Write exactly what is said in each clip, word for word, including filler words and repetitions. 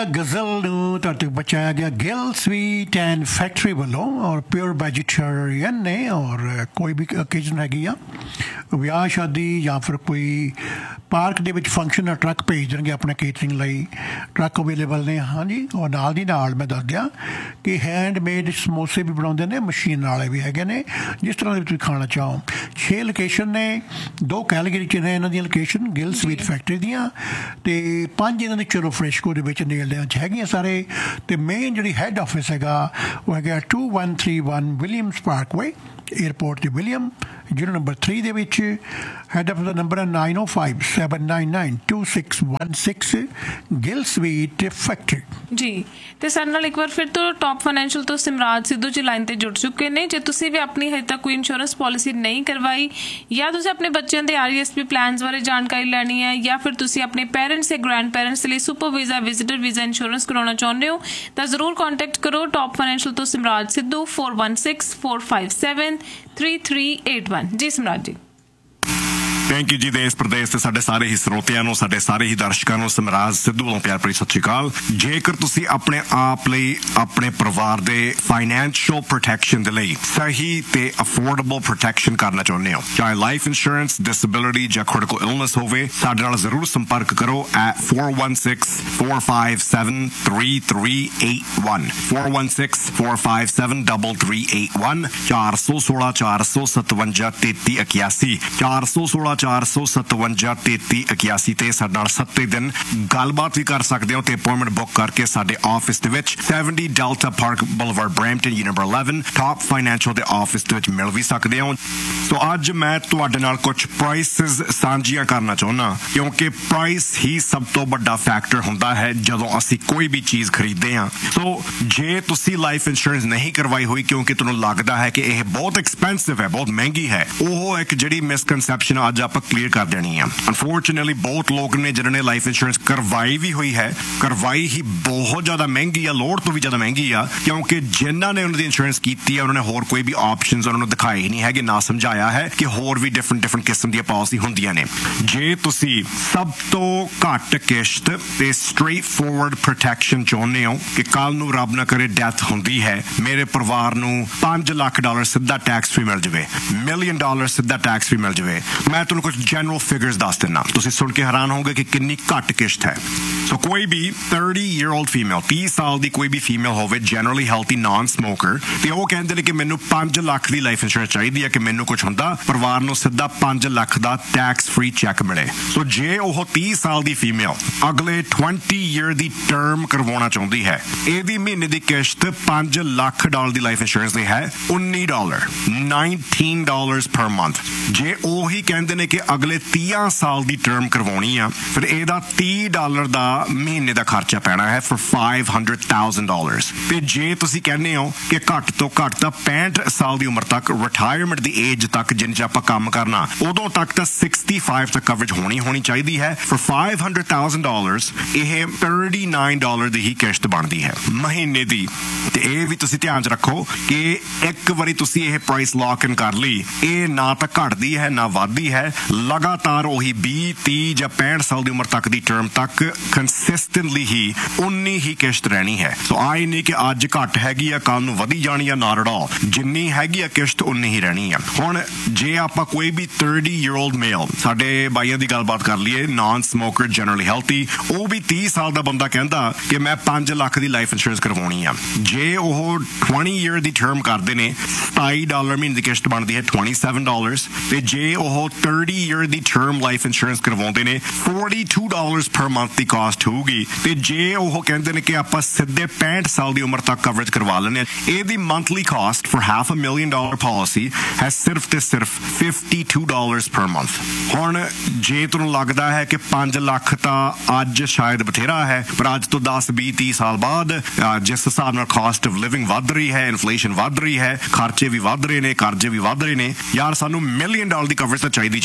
गज़ल नूं तुहाडे तक पहुँचाया गया गिल स्वीट एंड फैक्ट्री वालों और प्योर वैजीटेरियन ने और कोई भी ओकेजन हैगी आ विआह शादी या फिर कोई पार्क ਦੇ ਵਿੱਚ ਫੰਕਸ਼ਨ ਦਾ ਟਰੱਕ ਭੇਜ ਦੇਣਗੇ ਆਪਣੇ ਕੇਟਰਿੰਗ ਲਈ ਟਰੱਕ ਅਵੇਲੇਬਲ ਨੇ ਹਾਂਜੀ ਔਰ ਨਾਲ ਦੀ ਨਾਲ ਮੈਂ ਦੱਸ ਦਿਆਂ ਕਿ ਹੈਂਡਮੇਡ ਸਮੋਸੇ ਵੀ ਬਣਾਉਂਦੇ ਨੇ ਮਸ਼ੀਨ ਵਾਲੇ ਵੀ ਹੈਗੇ ਨੇ ਜਿਸ ਤਰ੍ਹਾਂ ਦੇ ਤੁਸੀਂ ਖਾਣਾ ਚਾਹੋ ਛੇ ਲੋਕੇਸ਼ਨ ਨੇ ਦੋ ਕੈਲਗਰੀ 'ਚ ਨੇ ਇਹਨਾਂ ਦੀਆਂ ਲੋਕੇਸ਼ਨ ਗਿਲ ਸਵੀਟ ਫੈਕਟਰੀ ਦੀਆਂ ਅਤੇ ਪੰਜ ਇਹਨਾਂ ਦੇ ਚਲੋ ਫਰੈਸ਼ਕੋ ਦੇ ਵਿੱਚ ਨੇੜਿਆਂ 'ਚ ਹੈਗੀਆਂ ਸਾਰੇ ਅਤੇ ਮੇਨ ਜਿਹੜੀ ਹੈੱਡ ਆਫਿਸ ਹੈਗਾ ਉਹ ਹੈਗਾ to one three one Williams Parkway airport के विलियम जिन्हों number three they which had of the number है nine O five seven nine nine to six one six Gill sweet factory जी तो सारे नाल एक बार फिर तो टॉप फाइनैंशियल तो सिमराज सिद्धू जी लाइन ते जुड़ चुके हैं जे तुसीं भी अपनी हजे तक कोई इंश्योरेंस पॉलिसी नहीं करवाई या तुसीं अपने बच्चों के R E S P plans बारे जानकारी लैनी है या फिर तुसीं अपने पेरेंट्स या ग्रैंड पेरेंट्स लिए super visa visitor visa insurance करवाना चाहुंदे हो तो जरूर कॉन्टैक्ट करो टॉप फाइनैंशियल तो सिमराज Sidhu four one six four five seven three three eight one ji सिमराज ji thank you जी देश प्रदेश ਤੇ ਸਾਡੇ ਸਾਰੇ ਹੀ ਸਰੋਤਿਆਂ ਨੂੰ ਸਾਡੇ ਸਾਰੇ ਹੀ ਦਰਸ਼ਕਾਂ ਨੂੰ ਸਮਰਾਜ ਸਿੱਧੂ ਵੱਲੋਂ ਪਿਆਰ ਭਰੀ ਸਤਿ ਸ਼੍ਰੀ ਅਕਾਲ ਜੇਕਰ ਤੁਸੀਂ ਆਪਣੇ ਆਪ ਲਈ ਆਪਣੇ ਪਰਿਵਾਰ ਦੇ ਫਾਈਨੈਂਸ਼ੀਅਲ ਪ੍ਰੋਟੈਕਸ਼ਨ ਦੇ ਲਈ ਸਹੀ ਤੇ ਅਫੋਰਡੇਬਲ ਪ੍ਰੋਟੈਕਸ਼ਨ ਕਰਨਾ ਚਾਹੁੰਦੇ ਹੋ ਚਾਹੇ ਲਾਈਫ ਇੰਸ਼ੋਰੈਂਸ ਡਿਸੇਬਿਲਿਟੀ ਜਾਂ ਕ੍ਰਿਟੀਕਲ ਇਲਨੈਸ ਹੋਵੇ ਸਾਡੇ ਨਾਲ ਜ਼ਰੂਰ ਸੰਪਰਕ ਕਰੋ at four one six four five seven three three eight one four one six four five seven three three eight one ਚਾਰ ਸੌ ਸੋਲਾਂ ਚਾਰ ਸੌ ਸਤਵੰਜਾ ਤੇਤੀ ਇਕਿਆਸੀ ਚਾਰ ਸੌ ਸੋਲਾਂ ਚਾਰ ਸੌ ਸਤਵੰਜਾ ਤੇਤੀ ਇਕਿਆਸੀ ਤੇ ਸਾਡੇ ਨਾਲ ਸੱਤੇ ਦਿਨ ਗੱਲਬਾਤ ਵੀ ਕਰ ਸਕਦੇ ਹੋ ਤੇ ਅਪਾਇੰਟਮੈਂਟ ਬੁੱਕ ਕਰਕੇ ਸਾਡੇ ਆਫਿਸ ਦੇ ਵਿੱਚ seventy Delta Park Boulevard Brampton Unit number eleven top financial ਦੇ ਆਫਿਸ ਦੇ ਵਿੱਚ ਮਿਲ ਵੀ ਸਕਦੇ ਹੋ ਸੋ ਅੱਜ ਮੈਂ ਤੁਹਾਡੇ ਨਾਲ ਕੁਝ ਪ੍ਰਾਈਸਿਸ ਸਾਂਝੀਆਂ ਕਰਨਾ ਚਾਹੁੰਦਾ ਕਿਉਂਕਿ ਪ੍ਰਾਈਸ ਹੀ ਸਭ ਤੋਂ ਵੱਡਾ ਫੈਕਟਰ ਹੁੰਦਾ ਹੈ ਜਦੋਂ ਅਸੀਂ ਕੋਈ ਵੀ ਚੀਜ਼ ਖਰੀਦਦੇ ਹਾਂ ਸੋ ਜੇ ਤੁਸੀਂ ਲਾਈਫ ਇੰਸ਼ੋਰੈਂਸ ਨਹੀਂ ਕਰਵਾਈ ਹੋਈ ਕਿਉਂਕਿ ਤੁਹਾਨੂੰ ਲੱਗਦਾ ਹੈ ਕਿ ਇਹ ਬਹੁਤ ਐਕਸਪੈਂਸਿਵ ਹੈ ਬਹੁਤ ਮਹਿੰਗੀ ਹੈ ਉਹ ਇੱਕ ਜਿਹੜੀ ਮਿਸਕਨਸੈਪਸ਼ਨ ਅੱਜ ਆਪਾਂ ਕਲੀਅਰ ਕਰ ਦੇਣੀ ਆ ਅਨਫੋਰਚੂਨੇਟਲੀ ਬਹੁਤ ਲੋਕ ਨੇ ਜਿਨ੍ਹਾਂ ਨੇ ਲਾਈਫ ਇੰਸ਼ੋਰੈਂਸ ਕਰਵਾਈ ਵੀ ਹੋਈ ਹੈ ਕਰਵਾਈ ਹੀ ਬਹੁਤ ਜ਼ਿਆਦਾ ਮਹਿੰਗੀ ਆ ਲੋੜ ਤੋਂ ਵੀ ਜ਼ਿਆਦਾ ਮਹਿੰਗੀ ਆ ਕਿਉਂਕਿ ਜਿਨ੍ਹਾਂ ਨੇ ਉਹਨਾਂ ਦੀ ਇੰਸ਼ੋਰੈਂਸ ਕੀਤੀ ਆ ਉਹਨਾਂ ਨੇ ਹੋਰ ਕੋਈ ਵੀ ਆਪਸ਼ਨਸ ਉਹਨਾਂ ਨੂੰ ਦਿਖਾਏ ਨਹੀਂ ਹੈਗੇ ਨਾ ਸਮਝਾਇਆ ਹੈ ਕਿ ਹੋਰ ਵੀ ਡਿਫਰੈਂਟ ਡਿਫਰੈਂਟ ਕਿਸਮ ਦੀਆਂ ਪਾਲਿਸੀ ਹੁੰਦੀਆਂ ਨੇ ਜੇ ਤੁਸੀਂ ਸਭ ਤੋਂ ਘੱਟ ਕਿਸ਼ਤ ਤੇ ਸਟ੍ਰੇਟ ਫੋਰਵਰਡ ਪ੍ਰੋਟੈਕਸ਼ਨ ਚਾਹੁੰਦੇ ਹੋ ਕਿ ਕੱਲ ਨੂੰ ਰੱਬ ਨਾ ਕਰੇ ਡੈਥ ਹੁੰਦੀ ਹੈ ਮੇਰੇ ਪਰਿਵਾਰ ਨੂੰ ਪੰਜ ਲੱਖ ਡਾਲਰ ਸਿੱਧਾ ਟੈਕਸ ਫ੍ਰੀ ਮਿਲ ਜਾਵੇ ਮਿਲੀਅਨ ਡਾਲਰ ਸਿੱਧਾ ਟੈਕਸ ਫ੍ਰੀ ਮਿਲ ਜਾਵੇ ਮੈਂ ਤੁਹਾਨੂੰ ਕੁਝ ਜਨਰਲ ਫਿਗਰਸ ਦੱਸ ਦਿੰਦਾ ਤੁਸੀਂ ਸੁਣ ਕੇ ਹੈਰਾਨ ਹੋਗੇ ਕਿ ਕਿੰਨੀ ਘੱਟ ਕਿਸ਼ਤ ਹੈ ਸੋ ਕੋਈ ਵੀ thirty year old ਫੀਮੇਲ ਤੀਹ ਸਾਲ ਦੀ ਕੋਈ ਵੀ ਫੀਮੇਲ ਹੋਵੇ ਜਨਰਲੀ ਹੈਲਥੀ ਨਾਨ ਸਮੋਕਰ ਤੇ ਉਹ ਕਹਿੰਦੇ ਨੇ ਕਿ ਮੈਨੂੰ ਪੰਜ ਲੱਖ ਦੀ ਲਾਈਫ ਇੰਸ਼ੋਰੈਂਸ ਚਾਹੀਦੀ ਹੈ ਕਿ ਮੈਨੂੰ ਕੁਝ ਹੁੰਦਾ ਪਰਿਵਾਰ ਨੂੰ ਸਿੱਧਾ ਪੰਜ ਲੱਖ ਦਾ ਟੈਕਸ ਫ੍ਰੀ ਚੈੱਕ ਮਿਲੇ ਸੋ ਜੇ ਉਹ ਤੀਹ ਸਾਲ ਦੀ ਫੀਮੇਲ ਅਗਲੇ twenty year ਦੀ ਟਰਮ ਕਰਵਾਉਣਾ ਚਾਹੁੰਦੀ ਹੈ ਇਹਦੀ ਮਹੀਨੇ ਦੀ ਕਿਸ਼ਤ ਪੰਜ ਲੱਖ ਡਾਲਰ ਦੀ ਲਾਈਫ ਇੰਸ਼ੋਰੈਂਸ ਦੀ ਹੈ ਉੱਨੀ dollar nineteen dollars per month ਜੇ ਉਹੀ ਕਹਿੰਦੇ ਨੇ ਕਿ ਅਗਲੇ ਤੀਹ ਸਾਲ ਦੀ ਟਰਮ ਕਰਵਾਉਣੀ ਆ ਫਿਰ ਇਹਦਾ ਤੀਹ ਡਾਲਰ ਦਾ ਮਹੀਨੇ ਦਾ ਖਰਚਾ ਪੈਣਾ ਹੈ for five hundred thousand dollars ਤੇ ਜੇ ਤੁਸੀਂ ਕਹਿੰਦੇ ਹੋ ਕਿ ਘੱਟ ਤੋਂ ਘੱਟ ਤਾਂ ਪੈਂਹਠ ਸਾਲ ਦੀ ਉਮਰ ਤੱਕ ਰਿਟਾਇਰਮੈਂਟ ਦੀ ਏਜ ਤੱਕ ਜਿੰਨੇ 'ਚ ਆਪਾਂ ਕੰਮ ਕਰਨਾ ਉਦੋਂ ਤੱਕ ਤਾਂ sixty-five ਤੱਕ ਕਵਰੇਜ ਹੋਣੀ ਹੋਣੀ ਚਾਹੀਦੀ ਹੈ for five hundred thousand dollars ਇਹ thirty-nine dollars ਦੀ ਹੀ ਕਿਸ਼ਤ ਬਣਦੀ ਹੈ ਮਹੀਨੇ ਦੀ ਤੇ ਇਹ ਵੀ ਤੁਸੀਂ ਧਿਆਨ 'ਚ ਰੱਖੋ ਕਿ ਇੱਕ ਵਾਰੀ ਤੁਸੀਂ ਇਹ ਪ੍ਰਾਈਸ ਲੌਕ ਇਨ ਕਰ ਲਈ ਇਹ ਨਾ ਤਾਂ ਘਟਦੀ ਹੈ ਨਾ ਵੱਧਦੀ ਹੈ ਲਗਾਤਾਰ ਉਹੀ ਵੀਹ ਤੀਹ ਜਾਂ ਪੈਂਹਠ ਸਾਲ ਦੀ ਉਮਰ ਤੱਕ ਦੀ ਟਰਮ ਤੱਕ ਕੰਸਿਸਟੈਂਟਲੀ ਹੀ ਉਨੀ ਹੀ ਕਿਸ਼ਤ ਰਹਿਣੀ ਹੈ ਸੋ ਆਈ ਨਹੀਂ ਕਿ ਅੱਜ ਘੱਟ ਹੈਗੀ ਆ ਕੱਲ ਨੂੰ ਵਧੀ ਜਾਣੀ ਆ ਨਾਟ ਐਟ ਆਲ ਜਿੰਨੀ ਹੈਗੀ ਆ ਕਿਸ਼ਤ ਉਨੀ ਹੀ ਰਹਿਣੀ ਆ ਹੁਣ ਜੇ ਆਪਾਂ ਕੋਈ ਵੀ thirty year old ਮੇਲ ਸਾਡੇ ਬਾਈਆਂ ਦੀ ਗੱਲਬਾਤ ਕਰ ਲਈਏ ਨਾਨ ਸਮੋਕਰ ਜਨਰਲੀ ਹੈਲਥੀ ਉਹ ਵੀ ਤੀਹ ਸਾਲ ਦਾ ਬੰਦਾ ਕਹਿੰਦਾ ਕਿ ਮੈਂ ਪੰਜ ਲੱਖ ਦੀ ਲਾਈਫ ਇੰਸ਼ੋਰੈਂਸ ਕਰਵਾਉਣੀ ਆ ਜੇ ਉਹ twenty year ਦੀ ਟਰਮ ਕਰਦੇ ਨੇ ਸਤਾਈ ਡਾਲਰ ਮਹੀਨੇ ਦੀ ਕਿਸ਼ਤ ਬਣਦੀ ਹੈ twenty-seven dollars ਤੇ ਜੇ ਉਹ thirty year ਦੀ ਟਰਮ ਲਾਈਫ ਇੰਸ਼ੋਰੈਂਸ ਕਰਵਾਉਂਦੇ ਨੇ forty-two dollars per month ਦੀ ਕਾਸਟ ਹੋਊਗੀ ਤੇ ਜੇ ਉਹ ਕਹਿੰਦੇ ਨੇ ਕਿ ਆਪਾਂ ਸਿੱਧੇ ਪੈਂਹਠ ਸਾਲ ਦੀ ਉਮਰ ਤੱਕ ਕਵਰੇਜ ਕਰਵਾ ਲੈਂਦੇ ਆ ਇਹਦੀ monthly caste for half a million dollar policy ਹੈ ਸਿਰਫ ਤੇ ਸਿਰਫ fifty-two dollars per month ਹੁਣ ਜੇ ਤੁਹਾਨੂੰ ਲੱਗਦਾ ਹੈ ਕਿ ਪੰਜ ਲੱਖ ਤਾਂ ਅੱਜ ਸ਼ਾਇਦ ਬਥੇਰਾ ਹੈ ਪਰ ਅੱਜ ਤੋਂ ਦਸ ਵੀਹ ਤੀਹ ਸਾਲ ਬਾਅਦ ਜਿਸ ਹਿਸਾਬ ਨਾਲ ਕਾਸਟ ਆਫ ਲਿਵਿੰਗ ਵੱਧ ਰਹੀ ਹੈ ਇਨਫਲੇਸ਼ਨ ਵੱਧ ਰਹੀ ਹੈ ਖਰਚੇ ਵੀ ਵੱਧ ਰਹੇ ਨੇ ਕਰਜ਼ੇ ਵੀ ਵੱਧ ਰਹੇ ਨੇ ਯਾਰ ਸਾਨੂੰ ਮਿਲੀਅਨ ਡਾਲਰ ਦੀ ਕਵਰੇਜ ਤਾਂ ਚਾਹੀਦੀ ਚਾਹੀਦੀ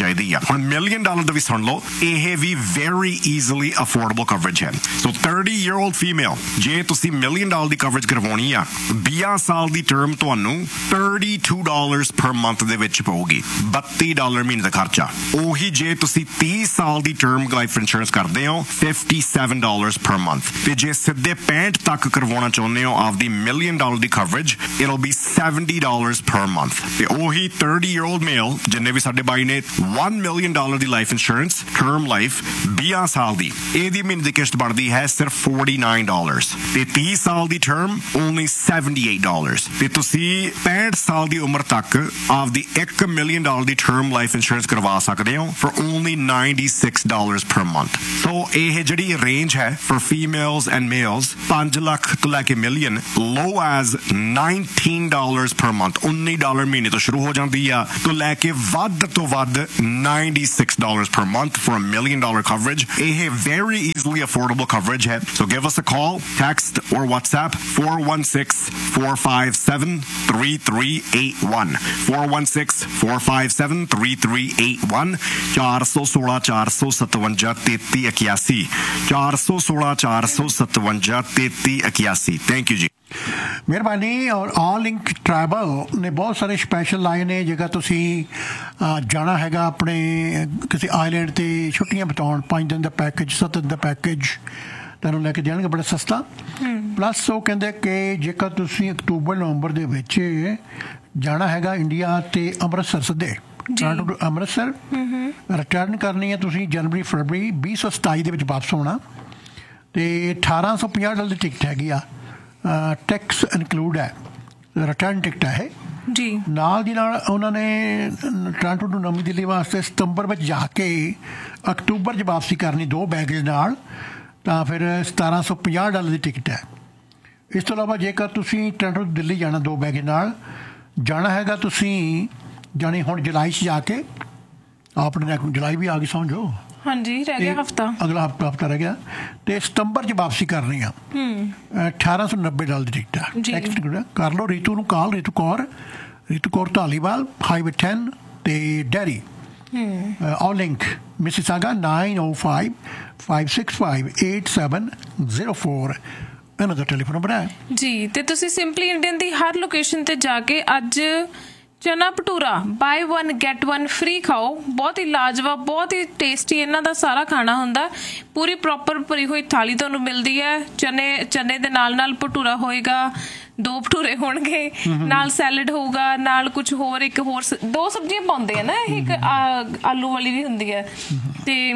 ਚਾਹੀਦੀ ਆ। ਹੁਣ ਮਿਲੀਅਨ ਡਾਲਰ ਦਾ ਵੀ ਸੁਣ ਲਓ, ਇਹ ਵੀ ਵੈਰੀ ਈਜ਼ੀਲੀ ਅਫੋਰਡੇਬਲ ਕਵਰੇਜ ਹੈ। ਸੋ thirty year old female, ਜੇ ਤੁਸੀਂ ਮਿਲੀਅਨ ਡਾਲਰ ਦੀ ਕਵਰੇਜ ਕਰਵਾਉਣੀ ਆ, ਵੀਹ ਸਾਲ ਦੀ ਟਰਮ ਤੁਹਾਨੂੰ thirty-two dollars per month ਦੇ ਵਿੱਚ ਪਊਗੀ, ਬੱਤੀ ਡਾਲਰ ਮਹੀਨੇ ਦਾ ਖਰਚਾ। ਉਹੀ ਜੇ ਤੁਸੀਂ ਤੀਹ ਸਾਲ ਦੀ ਟਰਮ ਲਾਈਫ ਇੰਸ਼ੋਰੈਂਸ ਕਰਦੇ ਹੋ, fifty-seven dollars per month। ਤੇ ਜੇ ਸਿੱਧੇ ਪੈਂਹਠ ਤੱਕ ਕਰਵਾਉਣਾ ਚਾਹੁੰਦੇ ਹੋ ਆਪਦੀ million dollar the coverage, it'll be seventy dollars per month। ਤੇ ਉਹੀ thirty year old male, ਜਿੰਨੇ ਵੀ ਸਾਡੇ ਬਾਈ ਨੇ one million dollar ਦੀ ਲਾਈਫ ਇੰਸ਼ੋਰੈਂਸ ਟਰਮ ਲਾਈਫ ਵੀਹ ਸਾਲ ਦੀ, ਇਹਦੀ ਮਹੀਨੇ ਦੀ ਕਿਸ਼ਤ ਬਣਦੀ ਹੈ ਸਿਰਫ forty-nine dollars। ਤੇ ਤੀਹ ਸਾਲ ਦੀ ਟਰਮ only seventy-eight dollars। ਤੇ ਤੁਸੀਂ ਪੈਂਹਠ ਸਾਲ ਦੀ ਉਮਰ ਤੱਕ ਆਪਦੀ ਇੱਕ ਮਿਲੀਅਨ ਡਾਲਰ ਦੀ ਟਰਮ ਲਾਈਫ ਇੰਸ਼ੋਰੈਂਸ ਕਰਵਾ ਸਕਦੇ ਹੋ for only ninety-six dollars per month। ਸੋ ਇਹ ਜਿਹੜੀ ਰੇਂਜ ਹੈ for females and males, ਪੰਜ ਲੱਖ ਤੋਂ ਲੈ ਕੇ million, low as nineteen dollars per month, ਉੱਨੀ ਡਾਲਰ ਮਹੀਨੇ ਤੋਂ ਸ਼ੁਰੂ ਹੋ ਜਾਂਦੀ ਆ, ਤੋਂ ਲੈ ਕੇ ਵੱਧ ਤੋਂ ਵੱਧ ninety-six dollars per month for a million dollar coverage। ਇਹ very easily affordable coverage ਹੈ। So give us a call, text or WhatsApp four one six, four five seven, three three eight one, four one six, four five seven, three three eight one, ਚਾਰ ਸੌ ਸੋਲਾਂ ਚਾਰ ਸੌ ਸਤਵੰਜਾ ਤੇਤੀ ਇਕਿਆਸੀ, ਚਾਰ ਸੌ ਸੋਲਾਂ ਚਾਰ ਸੌ ਸਤਵੰਜਾ ਤੇਤੀ ਇਕਿਆਸੀ। ਥੈਂਕ ਯੂ ਜੀ। ਮਿਹਰਬਾਨੀ। ਔਰ ਆਲ ਲਿੰਕ ਟਰੈਵਲ ਨੇ ਬਹੁਤ ਸਾਰੇ ਸਪੈਸ਼ਲ ਲਾਏ ਨੇ। ਜੇਕਰ ਤੁਸੀਂ ਜਾਣਾ ਹੈਗਾ ਆਪਣੇ ਕਿਸੇ ਆਈਲੈਂਡ 'ਤੇ ਛੁੱਟੀਆਂ ਬਿਤਾਉਣ, ਪੰਜ ਦਿਨ ਦਾ ਪੈਕੇਜ, ਸੱਤ ਦਿਨ ਦਾ ਪੈਕੇਜ ਤੁਹਾਨੂੰ ਲੈ ਕੇ ਜਾਣਗੇ ਬੜਾ ਸਸਤਾ। ਪਲੱਸ ਉਹ ਕਹਿੰਦੇ ਕਿ ਜੇਕਰ ਤੁਸੀਂ ਅਕਤੂਬਰ ਨਵੰਬਰ ਦੇ ਵਿੱਚ ਜਾਣਾ ਹੈਗਾ ਇੰਡੀਆ ਅਤੇ ਅੰਮ੍ਰਿਤਸਰ ਸਿੱਧੇ ਟੋਰਾਂਟੋ ਟੂ ਅੰਮ੍ਰਿਤਸਰ ਰਿਟਰਨ ਕਰਨੀ ਹੈ ਤੁਸੀਂ ਜਨਵਰੀ ਫਰਵਰੀ ਵੀਹ ਸੌ ਸਤਾਈ ਦੇ ਵਿੱਚ ਵਾਪਸ ਆਉਣਾ, ਅਤੇ ਅਠਾਰਾਂ ਸੌ ਪੰਜਾਹ ਡਾਲਰ ਦੀ ਟਿਕਟ ਹੈਗੀ ਆ, ਟੈਕਸ ਇਨਕਲੂਡ ਹੈ, ਰਿਟਰਨ ਟਿਕਟ ਹੈ ਇਹ ਜੀ। ਨਾਲ ਦੀ ਨਾਲ ਉਹਨਾਂ ਨੇ ਟੋਰਾਂਟੋ ਟੂ ਨਵੀਂ ਦਿੱਲੀ ਵਾਸਤੇ ਸਤੰਬਰ ਵਿੱਚ ਜਾ ਕੇ ਅਕਤੂਬਰ 'ਚ ਵਾਪਸੀ ਕਰਨੀ ਦੋ ਬੈਗੇਜ ਨਾਲ, ਤਾਂ ਫਿਰ ਸਤਾਰਾਂ ਸੌ ਪੰਜਾਹ ਡਾਲਰ ਦੀ ਟਿਕਟ ਹੈ। ਇਸ ਤੋਂ ਇਲਾਵਾ ਜੇਕਰ ਤੁਸੀਂ ਟੋਰਾਂਟੋ ਤੋਂ ਦਿੱਲੀ ਜਾਣਾ ਦੋ ਬੈਗੇਜ ਨਾਲ ਜਾਣਾ ਹੈਗਾ, ਤੁਸੀਂ ਜਾਣੀ ਹੁਣ ਜੁਲਾਈ 'ਚ ਜਾ ਕੇ, ਆਪਣੇ ਜੁਲਾਈ ਵੀ ਆ ਗਈ ਸਮਝੋ, ਹਾਂਜੀ ਰਹਿ ਗਿਆ ਹਫਤਾ, ਅਗਲਾ ਹਫਤਾ ਹਫਤਾ ਰਹਿ ਗਿਆ, ਤੇ ਸਤੰਬਰ 'ਚ ਵਾਪਸੀ ਕਰਨੀ ਆ। ਅਠਾਰਾਂ ਸੌ ਨੱਬੇ ਡਾਲਰ ਦੀ ਟਿਕਟ ਆ, ਟਿਕਟ ਕਰ ਲਓ। ਰੀਤੂ ਨੂੰ ਕਾਲ, ਰੀਤੂ ਕੌਰ, ਰੀਤੂ ਕੌਰ ਧਾਲੀਵਾਲ, ਹਾਈਵੇ ten ਤੇ ਡੈਰੀ ਆਲ link Mississauga nine oh five, five six five, eight seven zero four ਇਹਨਾਂ ਦਾ ਟੈਲੀਫੋਨ ਨੰਬਰ ਹੈ ਜੀ। ਤੇ ਤੁਸੀਂ ਸਿੰਪਲੀ ਇੰਡੀਅਨ ਦੀ ਹਰ ਲੋਕੇਸ਼ਨ ਤੇ ਜਾ ਕੇ ਅੱਜ ਚਨਾ bhatura bye one get one free ਖਾਓ। ਬਹੁਤ ਹੀ ਲਾਜਵਾਬ, ਬਹੁਤ ਹੀ ਟੇਸਟੀ ਇਹਨਾਂ ਦਾ ਸਾਰਾ ਖਾਣਾ ਹੁੰਦਾ। ਪੂਰੀ ਪ੍ਰੋਪਰ ਭਰੀ ਹੋਈ ਥਾਲੀ ਤੁਹਾਨੂੰ ਮਿਲਦੀ ਹੈ। ਚਨੇ ਚਨੇ ਦੇ ਨਾਲ ਨਾਲ ਭਟੂਰਾ ਹੋਏਗਾ, ਦੋ ਭਟੂਰੇ ਹੋਣਗੇ, ਨਾਲ ਸੈਲਡ ਹੋਊਗਾ, ਨਾਲ ਕੁਝ ਹੋਰ ਇੱਕ ਹੋਰ ਦੋ ਸਬਜ਼ੀਆਂ ਪਾਉਂਦੇ ਆ ਨਾ, ਇੱਕ ਆਲੂ ਵਾਲੀ ਵੀ ਹੁੰਦੀ ਹੈ। ਤੇ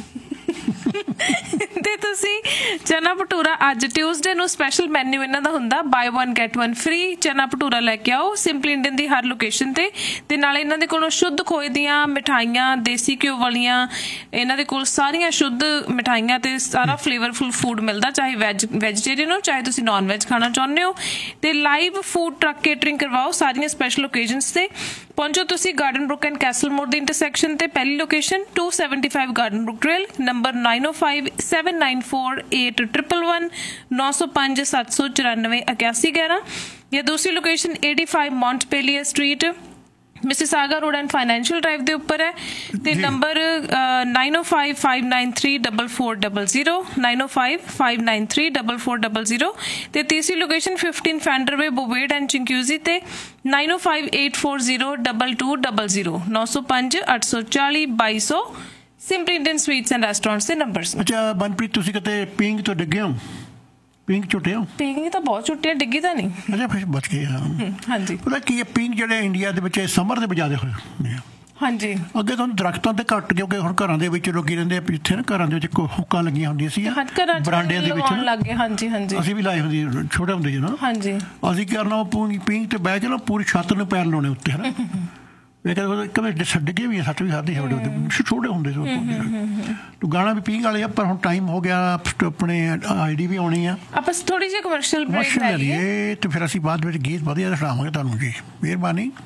ਤੇ ਤੁਸੀਂ ਚਨਾ ਭਟੂਰਾ ਅੱਜ ਟਿਊਜ਼ਡੇ ਨੂੰ ਸਪੈਸ਼ਲ ਮੈਨਿਊ ਇਹਨਾਂ ਦਾ ਹੁੰਦਾ, bye one get one free. ਚਨਾ ਭਟੂਰਾ ਲੈ ਕੇ ਆਓ ਸਿੰਪਲੀ ਇੰਡੀਅਨ ਦੀ ਹਰ ਲੋਕੇਸ਼ਨ ਤੇ। ਤੇ ਨਾਲੇ ਇਹਨਾਂ ਦੇ ਕੋਲੋਂ ਸ਼ੁੱਧ ਖੋਏ ਦੀਆਂ ਮਿਠਾਈਆਂ, ਦੇਸੀ ਘਿਓ ਵਾਲੀਆਂ, ਇਹਨਾਂ ਦੇ ਕੋਲ ਸਾਰੀਆਂ ਸ਼ੁੱਧ ਮਿਠਾਈਆਂ ਤੇ ਸਾਰਾ ਫਲੇਵਰਫੁਲ ਫੂਡ ਮਿਲਦਾ, ਚਾਹੇ ਵੈਜ ਵੈਜੀਟੇਰੀਅਨ ਹੋ, ਚਾਹੇ ਤੁਸੀਂ ਨੋਨ ਵੈਜ ਖਾਣਾ ਚਾਹੁੰਦੇ ਹੋ। ਤੇ ਲਾਈਵ ਫੂਡ ਟਰੱਕ ਕੇਟਰਿੰਗ ਕਰਵਾਓ ਸਾਰੀਆਂ ਸਪੈਸ਼ਲ ਓਕੇਜਨਸ ਤੇ। ਪਹੁੰਚੋ ਤੁਸੀਂ ਗਾਰਡਨ ਬਰੁੱਕ ਐਂਡ ਕੈਸਲ ਮੋੜ ਦੀ ਇੰਟਰਸੈਕਸ਼ਨ ਤੇ, ਪਹਿਲੀ location two seventy-five garden ਬਰੁੱਕ trail, number nine oh five, seven nine four, eight one one, ਨੌ ਸੌ ਪੰਜ ਸੱਤ ਸੌ ਚੁਰਾਨਵੇਂ ਇਕਿਆਸੀ ਗਿਆਰਾਂ। ਜਾਂ ਦੂਸਰੀ location eighty-five ਮੌਂਟਪੇਲੀਅਰ street, Mississauga road and financial drive ਦੇ ਉੱਪਰ ਹੈ। ਤੇ number nine oh five, five nine three, four four zero zero, nine oh five, five nine three, four four zero zero। ਤੇ ਤੀਸਰੀ ਲੋਕੇਸ਼ਨ fifteen ਫੈਂਡਰਵੇ ਬੋਵੇਡ ਐਂਡ ਚਿੰਕਿਊਜ਼ੀ ਤੇ, nine oh five, eight four zero, two two zero zero, ਨੌ ਸੌ ਪੰਜ ਅੱਠ ਸੌ ਚਾਲੀ ਬਾਈ ਸੌ। Simply Indian sweets and restaurants ਦੇ ਨੰਬਰਸ। ਅੱਛਾ ਮਨਪ੍ਰੀਤ, ਤੁਸੀਂ ਕਿਤੇ ਪਿੰਗ ਤੋਂ ਡਿੱਗੇ ਹੋ? ਪਿੰਗ ਝੁੱਟੇ ਹੋ? ਪਿੰਗ ਤਾਂ ਬਹੁਤ ਝੁੱਟੇ, ਡਿੱਗੀ ਤਾਂ ਨਹੀਂ। ਅੱਛਾ ਫਿਰ ਬਚ ਗਏ। ਹਾਂ ਹਾਂਜੀ। ਪਤਾ ਕੀ ਹੈ, ਪਿੰਗ ਜਿਹੜੇ ਇੰਡੀਆ ਦੇ ਵਿੱਚ ਸਮਰ ਦੇ ਜ਼ਿਆਦਾ ਹੋਏ। ਹਾਂਜੀ। ਅੱਗੇ ਤੁਹਾਨੂੰ ਦਰਖਤਾਂ ਤੇ ਘੱਟ, ਕਿਉਂਕਿ ਹੁਣ ਘਰਾਂ ਦੇ ਵਿੱਚ ਲੋਕੀ ਰਹਿੰਦੇ ਆ, ਜਿੱਥੇ ਨਾ ਘਰਾਂ ਦੇ ਵਿੱਚ ਹੁੱਕਾਂ ਲੱਗੀਆਂ ਹੁੰਦੀਆਂ ਸੀ ਬਰਾਂਡਿਆਂ ਦੇ ਵਿੱਚ ਲੱਗੇ। ਹਾਂਜੀ ਹਾਂਜੀ। ਅਸੀਂ ਵੀ ਲਾਏ ਹੁੰਦੀ ਛੋਟੇ ਹੁੰਦੇ ਸੀ ਨਾ। ਹਾਂਜੀ। ਅਸੀਂ ਕੀ ਕਰਨਾ, ਪਿੰਗ ਤੇ ਬਹਿ ਕੇ ਨਾ ਪੂਰੀ ਛੱਤ ਨੂੰ ਪੈਰ ਲਾਉਣੇ ਉੱਤੇ, ਹੈ ਨਾ। ਕਦੇ ਡਿੱਗੇ ਵੀ ਸੱਟ ਵੀ ਖਾਧੀ ਛੋਟੇ ਛੋਟੇ ਹੁੰਦੇ ਸੀ। ਤੂੰ ਗਾਣਾ ਵੀ ਪੀਂਗ ਵਾਲੇ ਆ, ਪਰ ਹੁਣ ਟਾਈਮ ਹੋ ਗਿਆ, ਆਪਣੇ ਆਈ ਡੀ ਵੀ ਆਉਣੀ ਆ, ਆਪਾਂ ਥੋੜੀ ਜਿਹੀ ਕਮਰਸ਼ੀਅਲ ਬ੍ਰੇਕ ਲੈ ਲਈਏ ਤੇ ਫਿਰ ਅਸੀਂ ਬਾਅਦ ਵਿੱਚ ਗੀਤ ਵਧੀਆ ਸੁਣਾਵਾਂਗੇ ਤੁਹਾਨੂੰ ਜੀ। ਮਿਹਰਬਾਨੀ।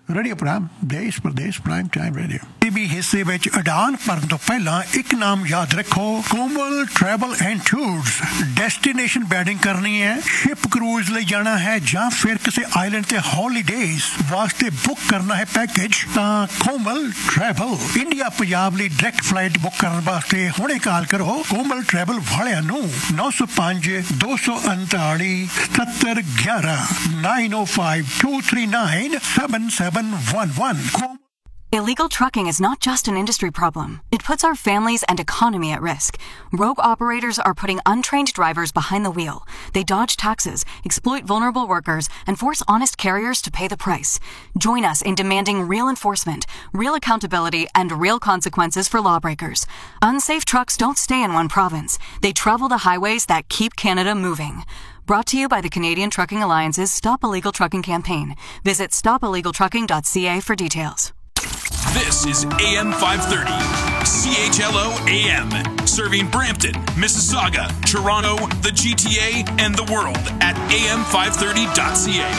ਰੇਡੀਓ ਪ੍ਰਾਈਮ ਦੇਸ਼ Pradesh prime time radio TV ਹਿੱਸੇ ਵਿੱਚ ਉਡਾਨ ਭਰਨ ਤੋਂ ਪਹਿਲਾਂ ਇੱਕ ਨਾਮ ਯਾਦ ਰੱਖੋ, ਕੋਮਲ travel and tours. Destination wedding ਕਰਨੀ ਹੈ, ਸ਼ਿਪ ਕਰੂਜ਼ ਲਈ ਜਾਣਾ ਹੈ ਜਾਂ ਫਿਰ ਕਿਸੇ ਆਈਲੈਂਡ ਤੇ ਹੌਲੀਡੇਜ਼ ਵਾਸਤੇ ਬੁੱਕ ਕਰਨਾ ਹੈ ਪੈਕੇਜ, ਤਾਂ ਕੋਮਲ ਟਰੈਵਲ ਇੰਡੀਆ ਪੰਜਾਬ ਲਈ ਡਾਇਰੈਕਟ ਫਲਾਈਟ ਬੁੱਕ ਕਰਨ ਵਾਸਤੇ ਹੁਣੇ ਕਾਲ ਕਰੋ ਕੋਮਲ ਟਰੈਵਲ ਵਾਲਿਆਂ ਨੂੰ ਨੌ ਸੌ ਪੰਜ ਦੋ ਸੌ ਉਨਤਾਲੀ ਸੱਤਰ ਗਿਆਰਾਂ nine oh five two three nine seven seven one one. Illegal trucking is not just an industry problem. It puts our families and economy at risk. Rogue operators are putting untrained drivers behind the wheel. They dodge taxes, exploit vulnerable workers, and force honest carriers to pay the price. Join us in demanding real enforcement, real accountability, and real consequences for lawbreakers. Unsafe trucks don't stay in one province. They travel the highways that keep Canada moving. Brought to you by the Canadian Trucking Alliance's Stop Illegal Trucking campaign. Visit stop illegal trucking dot c a for details. This is A M five thirty, C H L O A M, serving Brampton, Mississauga, Toronto, the G T A, and the world at A M five thirty dot c a.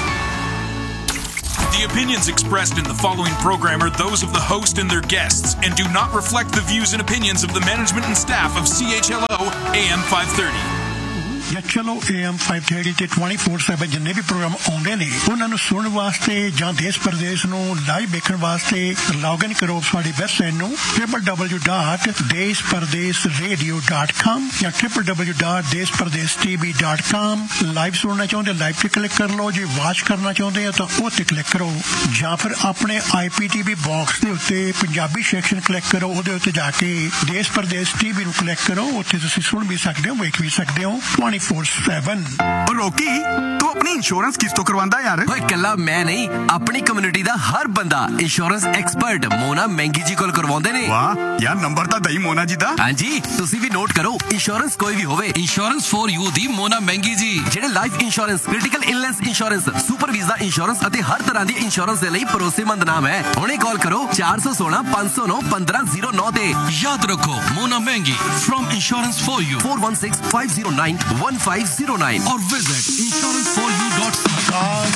The opinions expressed in the following program are those of the host and their guests and do not reflect the views and opinions of the management and staff of C H L O A M five thirty. ਜਾਂ ਚਲੋ A M five thirty ਤੇ twenty-four seven ਜਿੰਨੇ ਵੀ programme ਆਉਂਦੇ ਨੇ ਉਹਨਾਂ ਨੂੰ ਸੁਣਨ ਵਾਸਤੇ ਜਾਂ ਦੇਸ਼ ਪ੍ਰਦੇਸ਼ ਨੂੰ ਲਾਈਵ ਵੇਖਣ ਵਾਸਤੇ ਲੌਗਇਨ ਕਰੋ ਸਾਡੀ ਵੈਬਸਾਈਟ ਨੂੰ w w w dot ਦੇਸ਼ ਪ੍ਰਦੇਸ਼ ਰੇਡੀਓ dot com ਜਾਂ w w w dot ਦੇਸ਼ Pradesh t v dot com। Live ਸੁਣਨਾ ਚਾਹੁੰਦੇ ਲਾਈਵ ਤੇ ਕਲਿੱਕ ਕਰ ਲਓ, ਜੇ ਵਾਚ ਕਰਨਾ ਚਾਹੁੰਦੇ ਆ ਤਾਂ ਉਹ ਤੇ ਕਲਿੱਕ ਕਰੋ, ਜਾਂ ਫਿਰ ਆਪਣੇ I P T V box ਦੇ ਉੱਤੇ ਪੰਜਾਬੀ ਸੈਕਸ਼ਨ ਕਲਿੱਕ ਕਰੋ, ਉਹਦੇ ਉੱਤੇ ਜਾ ਕੇ ਦੇਸ਼ ਪ੍ਰਦੇਸ਼ ਟੀਵੀ ਨੂੰ ਕਲਿੱਕ ਕਰੋ, ਉੱਥੇ ਤੁਸੀਂ ਸੁਣ ਵੀ ਸਕਦੇ ਹੋ, ਵੇਖ ਵੀ ਸਕਦੇ ਹੋ twenty-four seven। ਰੋਕੀ ਤੂੰ ਆਪਣੀ ਇੰਸ਼ੋਰੈਂਸ ਕਿਸ ਤੋਂ ਕਰਵਾਉਂਦਾ ਯਾਰ? ਓਏ ਕੱਲਾ ਮੈਂ ਨਹੀਂ, ਆਪਣੀ ਕਮਿਊਨਿਟੀ ਦਾ ਹਰ ਬੰਦਾ ਇੰਸ਼ੋਰੈਂਸ ਐਕਸਪਰਟ ਮੋਨਾ ਮਹਿੰਗੀ ਜੀ ਕੋਲ ਕਰਵਾਉਂਦੇ ਨੇ। ਵਾਹ ਯਾਰ, ਨੰਬਰ ਤਾਂ ਦਈ ਮੋਨਾ ਜੀ ਦਾ। ਹਾਂਜੀ, ਤੁਸੀਂ ਵੀ ਨੋਟ ਕਰੋ, ਇੰਸ਼ੋਰੈਂਸ ਕੋਈ ਵੀ ਹੋਵੇ, ਇੰਸ਼ੋਰੈਂਸ ਫॉर ਯੂ ਦੀ ਮੋਨਾ ਮਹਿੰਗੀ ਜੀ, ਜਿਹੜੇ life insurance, critical illness insurance, super visa insurance ਅਤੇ ਹਰ ਤਰ੍ਹਾਂ ਦੀ ਇੰਸ਼ੋਰੈਂਸ ਦੇ ਲਈ ਭਰੋਸੇਮੰਦ ਨਾਮ ਹੈ। ਹੁਣੇ ਕਾਲ ਕਰੋ ਚਾਰ ਸੌ ਸੋਲਾਂ ਪੰਜ ਸੌ ਨੌ ਪੰਦਰਾਂ ਜ਼ੀਰੋ ਨੌ ਤੇ। ਯਾਦ ਰੱਖੋ, ਮੋਨਾ ਮਹਿੰਗੀ firm insurance for you four one six five zero nine one five zero nine or visit insurance for you dot com.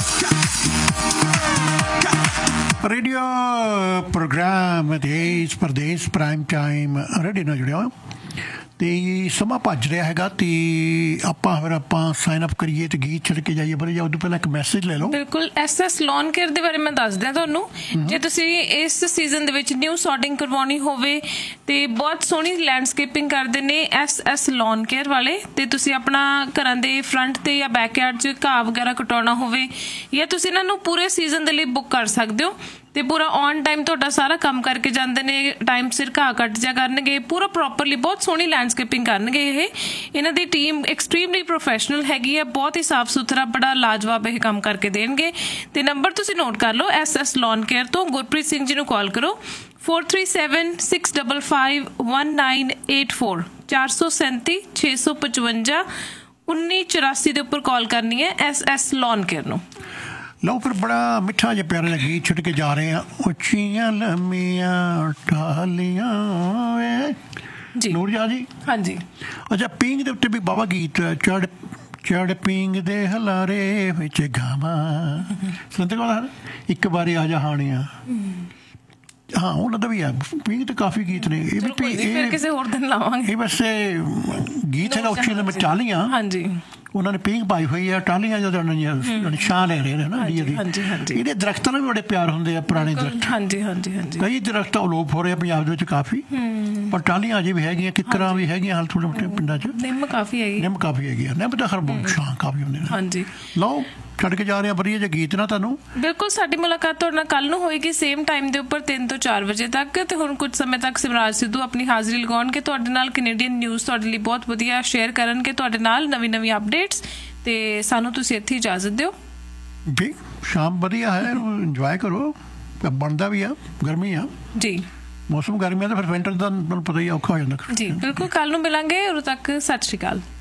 Radio programme ਦੇਸ਼ ਪ੍ਰਦੇਸ਼ ਪ੍ਰਾਈਮ ਟਾਈਮ ਰੇਡੀਓ ਨਾਲ ਜੁੜਿਆ ਹੋ ਤੇ ਸਮਾਂ ਭੱਜ ਰਿਹਾ ਹੈਗਾ ਤੇ ਆਪਾਂ ਫਿਰ ਆਪਾਂ ਸਾਈਨ ਅਪ ਕਰੀਏ ਤੇ ਗੀਤ ਛੱਡ ਕੇ ਜਾਈਏ। ਪਰ ਜਾਂ ਉਦੋਂ ਪਹਿਲਾਂ ਇੱਕ ਮੈਸੇਜ ਲੈ ਲਓ। ਬਿਲਕੁਲ, ਐਸ ਐਸ ਲੋਨ ਕੇਅਰ ਦੇ ਬਾਰੇ ਮੈਂ ਦੱਸ ਦਿਆਂ ਤੁਹਾਨੂੰ। ਜੇ ਤੁਸੀਂ ਇਸ ਸੀਜ਼ਨ ਦੇ ਵਿੱਚ ਨਿਊ ਸੌਰਟਿੰਗ ਕਰਵਾਉਣੀ ਹੋਵੇ ਤੇ ਬਹੁਤ ਸੋਹਣੀ ਲੈਂਡਸਕੇਪਿੰਗ ਕਰਦੇ ਨੇ ਐਸ ਐਸ ਲੋਨ ਕੇਅਰ ਵਾਲੇ, ਤੇ ਤੁਸੀਂ ਆਪਣਾ ਘਰਾਂ ਦੇ ਫਰੰਟ ਤੇ ਜਾਂ ਬੈਕਯਾਰਡ 'ਚ ਘਾਹ ਵਗੈਰਾ ਕਟਾਉਣਾ ਹੋਵੇ, ਜਾਂ ਤੁਸੀਂ ਇਹਨਾਂ ਨੂੰ ਪੂਰੇ ਸੀਜ਼ਨ ਦੇ ਲਈ ਬੁੱਕ ਕਰ ਸਕਦੇ ਹੋ ਤੇ ਪੂਰਾ ਔਨ ਟਾਈਮ ਤੁਹਾਡਾ ਸਾਰਾ ਕੰਮ ਕਰਕੇ ਜਾਂਦੇ ਨੇ। ਟਾਈਮ ਸਿਰ ਘਾਹ ਕੱਟ ਜਾ ਕਰਨਗੇ, ਪੂਰਾ ਪ੍ਰੋਪਰਲੀ ਬਹੁਤ ਸੋਹਣੀ ਲੈਂਡਸਕੇਪਿੰਗ ਕਰਨਗੇ। ਇਹ ਇਹਨਾਂ ਦੀ ਟੀਮ ਐਕਸਟ੍ਰੀਮਲੀ ਪ੍ਰੋਫੈਸ਼ਨਲ ਹੈਗੀ ਹੈ, ਬਹੁਤ ਹੀ ਸਾਫ਼ ਸੁਥਰਾ ਬੜਾ ਲਾਜਵਾਬ ਇਹ ਕੰਮ ਕਰਕੇ ਦੇਣਗੇ। ਤੇ ਨੰਬਰ ਤੁਸੀਂ ਨੋਟ ਕਰ ਲਓ, ਐਸ ਐਸ ਲੋਨ ਕੇਅਰ ਤੋਂ ਗੁਰਪ੍ਰੀਤ ਸਿੰਘ ਜੀ ਨੂੰ ਕਾਲ ਕਰੋ four three seven six five five one nine eight four ਚਾਰ ਸੌ ਸੈਂਤੀ ਛੇ ਸੌ ਪਚਵੰਜਾ ਉੱਨੀ ਚੁਰਾਸੀ ਦੇ ਉੱਪਰ ਕਾਲ ਕਰਨੀ ਹੈ ਐਸ ਐਸ ਲੋਨ ਕੇਅਰ ਨੂੰ। ਲਓ ਫਿਰ ਬੜਾ ਮਿੱਠਾ ਜਿਹਾ ਪਿਆਰਾ ਜਿਹਾ ਗੀਤ ਛੱਡ ਕੇ ਜਾ ਰਹੇ ਆ। ਉੱਚੀਆਂ ਲੰਮੀਆਂ ਟਾਹਲੀਆਂ ਜੀ ਨੂਰਜਾ ਜੀ। ਹਾਂਜੀ, ਅੱਛਾ, ਪੀਂਗ ਦੇ ਉੱਤੇ ਵੀ ਬਾਬਾ ਗੀਤ ਚੜ ਚੜ ਪੀਂਗ ਦੇ ਹਲਾਰੇ ਵਿੱਚ ਗਾਵਾਂ ਸੁਣਦੇ ਕੋਲ ਇੱਕ ਵਾਰੀ ਆ ਜਾ ਹਾਣੀਆਂ। ਹਾਂ, ਉਹਨਾਂ ਦਾ ਵੀ ਆ ਪੀਂਗ ਤੇ ਕਾਫੀ ਗੀਤ ਨੇ। ਇਹ ਵੀ ਕਿਸੇ ਹੋਰ ਦਿਨ ਲਾਵਾਂਗੇ। ਇਹ ਵੈਸੇ ਗੀਤ ਹੈਗਾ ਉੱਚੀਆਂ ਲੰਮੀਆਂ ਟਾਹਲੀਆਂ। ਹਾਂਜੀ, ਉਹਨਾਂ ਨੇ ਪੀਂਘ ਪਾਈ ਹੋਈ ਆ, ਟਾਹਲੀਆਂ ਜਦੋਂ ਛਾਂ ਲੈ ਰਹੇ ਨੇ ਨਾ ਇਹਦੀ। ਇਹਦੇ ਦਰਖਤਾਂ ਨਾਲ ਵੀ ਬੜੇ ਪਿਆਰ ਹੁੰਦੇ ਆ, ਪੁਰਾਣੇ ਦਰਖਤ। ਹਾਂਜੀ ਹਾਂਜੀ ਹਾਂਜੀ ਕਈ ਦਰਖਤ ਅਲੋਪ ਹੋ ਰਹੇ ਆ ਪੰਜਾਬ ਦੇ ਵਿੱਚ ਕਾਫੀ, ਪਰ ਟਾਹਲੀਆਂ ਅਜੇ ਵੀ ਹੈਗੀਆਂ, ਕਿੱਕਰਾਂ ਵੀ ਹੈਗੀਆਂ ਹਾਲ ਥੋੜੇ ਮੋਟੇ ਪਿੰਡਾਂ 'ਚ। ਨਿੰਮ ਕਾਫੀ ਹੈਗੀ, ਨਿੰਮ ਕਾਫੀ ਹੈਗੀ ਆ, ਨਿੰਮ ਤਾਂ ਖਰ ਛਾਂ ਕਾਫੀ ਹੁੰਦੇ ਨੇ। ਹਾਂਜੀ, ਲਓ ਛੱਡ ਕੇ ਜਾ ਰਹੇ ਆ ਵਧੀਆ ਜਿਹੇ ਗੀਤ ਨਾ ਤੁਹਾਨੂੰ। ਬਿਲਕੁਲ, ਸਾਡੀ ਮੁਲਾਕਾਤ ਤੁਹਾਡੇ ਨਾਲ ਕੱਲ ਨੂੰ ਹੋਏਗੀ ਸੇਮ ਟਾਈਮ ਦੇ ਉੱਪਰ ਤਿੰਨ ਤੋਂ ਚਾਰ ਵਜੇ ਤੱਕ। ਤੇ ਹੁਣ ਕੁਝ ਸਮੇਂ ਤੱਕ ਸਿਮਰਾਜ ਸਿੱਧੂ ਆਪਣੀ ਹਾਜ਼ਰੀ ਲਗਾਉਣਗੇ ਤੁਹਾਡੇ ਨਾਲ, ਕੈਨੇਡੀਅਨ ਨਿਊਜ਼ ਤੁਹਾਡੇ ਲਈ ਬਹੁਤ ਵਧੀਆ ਸ਼ੇਅਰ ਕਰਨਗੇ ਤੁਹਾਡੇ ਨਾਲ ਨਵੀਂ ਨਵੀਂ ਅਪਡੇਟਸ। ਤੇ ਸਾਨੂੰ ਤੁਸੀਂ ਇੱਥੇ ਇਜਾਜ਼ਤ ਦਿਓ ਜੀ। ਸ਼ਾਮ ਵਧੀਆ ਹੈ, ਇੰਜੋਏ ਕਰੋ, ਬਣਦਾ ਵੀ ਆ, ਗਰਮੀ ਆ ਜੀ, ਮੌਸਮ ਗਰਮੀ ਆ ਤਾਂ ਫਿਰ ਵਿੰਟਰ ਦਾ ਤੁਹਾਨੂੰ ਪਤਾ ਹੀ ਔਖਾ ਹੋ ਜਾਂਦਾ ਜੀ। ਬਿਲਕੁਲ, ਕੱਲ ਨੂੰ ਮਿਲਾਂਗੇ, ਉਦੋਂ ਤੱਕ ਸਤਿ ਸ਼੍ਰੀ ਅਕਾਲ।